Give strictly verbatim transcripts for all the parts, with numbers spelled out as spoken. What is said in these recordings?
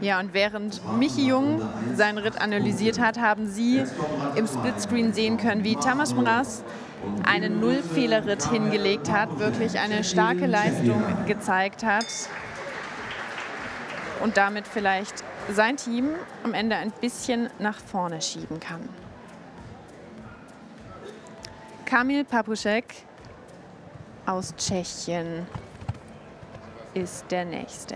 Ja, und während Michi Jung seinen Ritt analysiert hat, haben Sie im Splitscreen sehen können, wie Tamas Mraz einen Nullfehler-Ritt hingelegt hat, wirklich eine starke Leistung gezeigt hat und damit vielleicht sein Team am Ende ein bisschen nach vorne schieben kann. Kamil Papušek aus Tschechien ist der Nächste.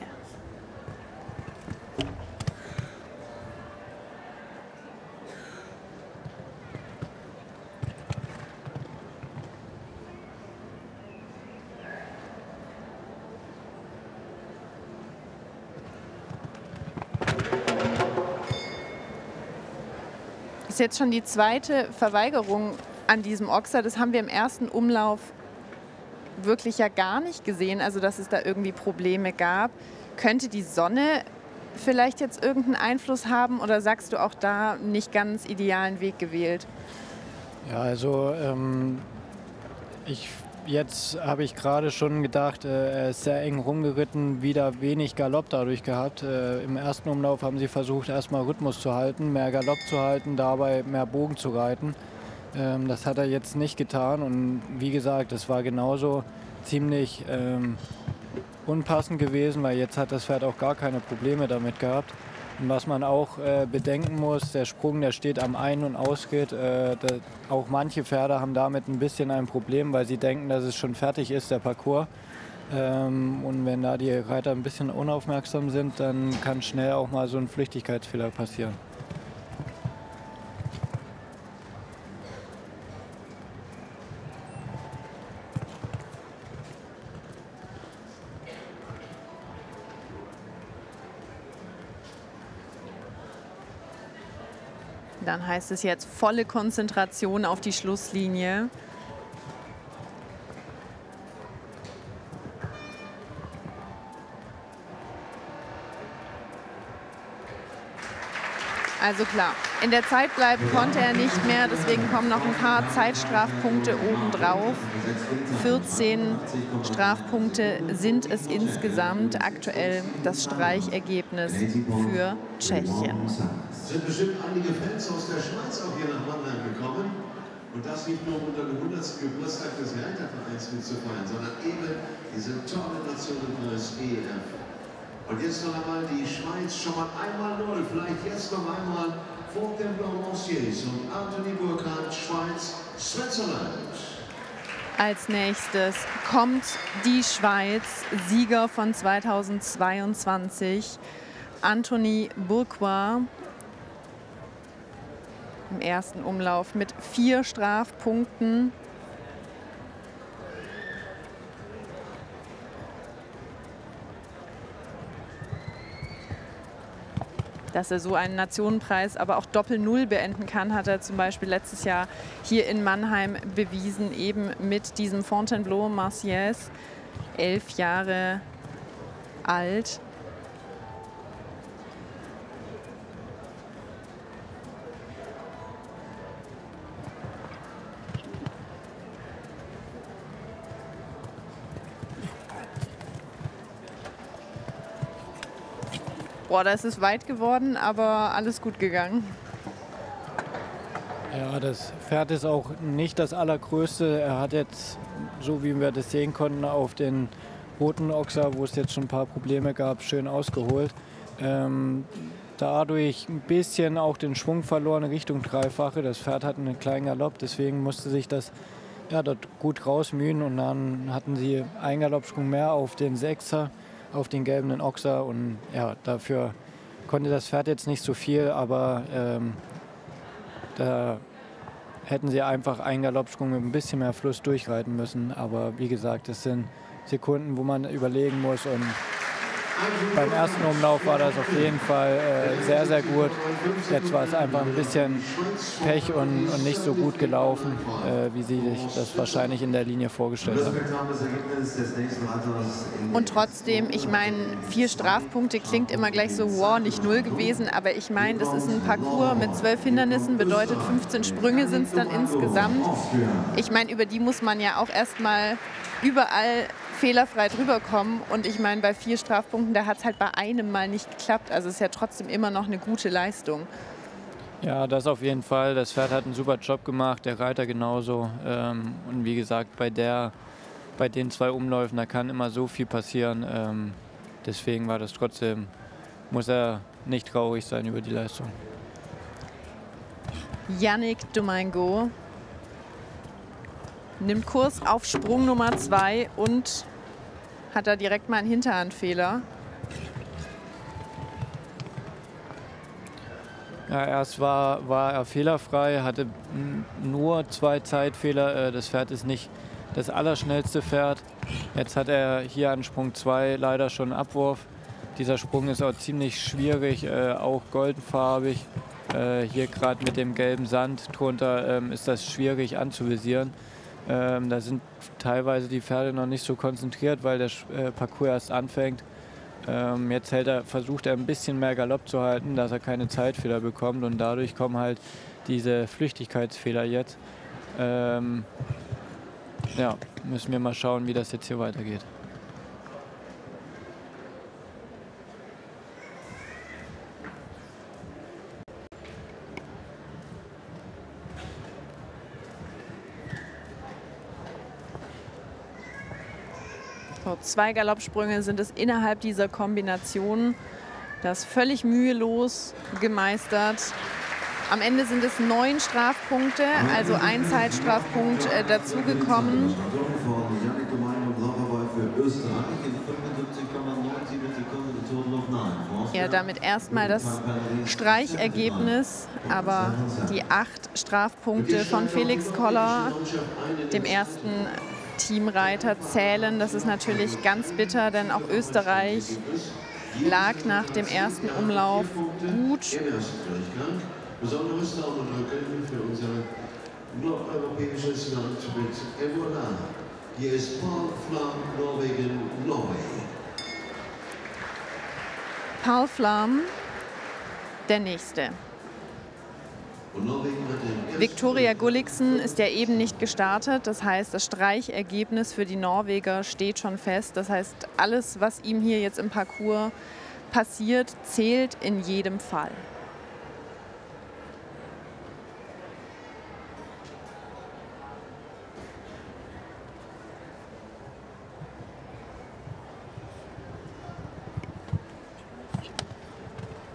Ist jetzt schon die zweite Verweigerung an diesem Ochser. Das haben wir im ersten Umlauf wirklich ja gar nicht gesehen, also dass es da irgendwie Probleme gab. Könnte die Sonne vielleicht jetzt irgendeinen Einfluss haben oder sagst du auch da nicht ganz idealen Weg gewählt? Ja, also ähm, ich, jetzt habe ich gerade schon gedacht, äh, er ist sehr eng rumgeritten, wieder wenig Galopp dadurch gehabt. Äh, Im ersten Umlauf haben sie versucht, erstmal Rhythmus zu halten, mehr Galopp zu halten, dabei mehr Bogen zu reiten. Ähm, das hat er jetzt nicht getan und wie gesagt, es war genauso ziemlich ähm, unpassend gewesen, weil jetzt hat das Pferd auch gar keine Probleme damit gehabt. Und was man auch äh, bedenken muss, der Sprung, der steht am Ein- und Ausritt. Äh, da, auch manche Pferde haben damit ein bisschen ein Problem, weil sie denken, dass es schon fertig ist, der Parcours. Ähm, und wenn da die Reiter ein bisschen unaufmerksam sind, dann kann schnell auch mal so ein Flüchtigkeitsfehler passieren. Dann heißt es jetzt volle Konzentration auf die Schlusslinie. Also klar, in der Zeit bleiben konnte er nicht mehr, deswegen kommen noch ein paar Zeitstrafpunkte obendrauf. vierzehn Strafpunkte sind es insgesamt, aktuell das Streichergebnis für Tschechien. Es sind bestimmt einige Fans aus der Schweiz auch hier nach Mannheim gekommen. Und das nicht nur unter dem hundertsten Geburtstag des Reitervereins mitzufeiern, sondern eben diese tolle Nationenpreis E F. Und jetzt noch einmal die Schweiz, schon mal einmal null, vielleicht jetzt noch einmal Fontainebleau-Monsiers und Anthony Burkhardt, Schweiz, Switzerland. Als nächstes kommt die Schweiz, Sieger von zweitausendzweiundzwanzig, Anthony Bourcois. Im ersten Umlauf mit vier Strafpunkten. Dass er so einen Nationenpreis, aber auch Doppel-Null beenden kann, hat er zum Beispiel letztes Jahr hier in Mannheim bewiesen, eben mit diesem Fontainebleau-Monsiers, elf Jahre alt. Boah, das ist weit geworden, aber alles gut gegangen. Ja, das Pferd ist auch nicht das allergrößte. Er hat jetzt, so wie wir das sehen konnten, auf den roten Ochser, wo es jetzt schon ein paar Probleme gab, schön ausgeholt. Ähm, dadurch ein bisschen auch den Schwung verloren Richtung Dreifache. Das Pferd hat einen kleinen Galopp, deswegen musste sich das ja, dort gut rausmühen. Und dann hatten sie einen Galoppsprung mehr auf den Sechser, auf den gelben Ochser, und ja, dafür konnte das Pferd jetzt nicht so viel, aber ähm, da hätten sie einfach einen Galoppsprung mit ein bisschen mehr Fluss durchreiten müssen. Aber wie gesagt, das sind Sekunden, wo man überlegen muss, und beim ersten Umlauf war das auf jeden Fall äh, sehr, sehr gut. Jetzt war es einfach ein bisschen Pech und, und nicht so gut gelaufen, äh, wie sie sich das wahrscheinlich in der Linie vorgestellt haben. Und trotzdem, ich meine, vier Strafpunkte klingt immer gleich so, wow, nicht null gewesen, aber ich meine, das ist ein Parcours mit zwölf Hindernissen, bedeutet fünfzehn Sprünge sind es dann insgesamt. Ich meine, über die muss man ja auch erstmal überall fehlerfrei drüber kommen, und ich meine, bei vier Strafpunkten Runden, da hat es halt bei einem Mal nicht geklappt. Also es ist ja trotzdem immer noch eine gute Leistung. Ja, das auf jeden Fall. Das Pferd hat einen super Job gemacht, der Reiter genauso. Ähm, und wie gesagt, bei, der, bei den zwei Umläufen, da kann immer so viel passieren. Ähm, deswegen war das trotzdem, muss er nicht traurig sein über die Leistung. Yannick Domingo nimmt Kurs auf Sprung Nummer zwei und hat da direkt mal einen Hinterhandfehler. Ja, erst war, war er fehlerfrei, hatte nur zwei Zeitfehler. Das Pferd ist nicht das allerschnellste Pferd. Jetzt hat er hier an Sprung zwei leider schon einen Abwurf. Dieser Sprung ist auch ziemlich schwierig, äh, auch goldenfarbig. Äh, hier gerade mit dem gelben Sand drunter ähm, ist das schwierig anzuvisieren. Ähm, da sind teilweise die Pferde noch nicht so konzentriert, weil der äh, Parcours erst anfängt. Ähm, jetzt hält er, versucht er ein bisschen mehr Galopp zu halten, dass er keine Zeitfehler bekommt und dadurch kommen halt diese Flüchtigkeitsfehler jetzt. Ähm, ja, müssen wir mal schauen, wie das jetzt hier weitergeht. So, zwei Galoppsprünge sind es innerhalb dieser Kombination. Das völlig mühelos gemeistert. Am Ende sind es neun Strafpunkte, also ein Zeitstrafpunkt äh, dazugekommen. Ja, damit erstmal das Streichergebnis, aber die acht Strafpunkte von Felix Koller, dem ersten Teamreiter, zählen. Das ist natürlich ganz bitter, denn auch Österreich lag nach dem ersten Umlauf gut. Besonderes Daumen drücken für unser nordeuropäisches Land mit Evola. Hier ist Paul Flam, Norwegen, Norway. Paul Flam, der Nächste. Viktoria Gulliksen ist ja eben nicht gestartet. Das heißt, das Streichergebnis für die Norweger steht schon fest. Das heißt, alles, was ihm hier jetzt im Parcours passiert, zählt in jedem Fall.